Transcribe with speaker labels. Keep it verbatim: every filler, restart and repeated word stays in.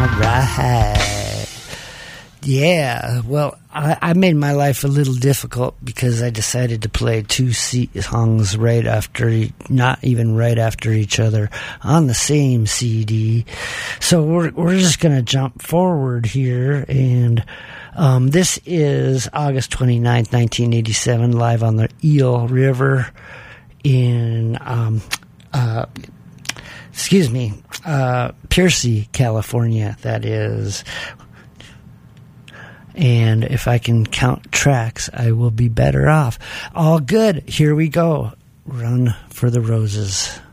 Speaker 1: right. Yeah, well, I, I made my life a little difficult because I decided to play two songs right after, e- not even right after each other on the same C D. So we're we're just gonna jump forward here, and um, this is August twenty-ninth, nineteen eighty-seven, live on the Eel River in um, uh, excuse me, uh, Piercy, California. That is. And if I can count tracks, I will be better off. All good. Here we go. Run for the Roses.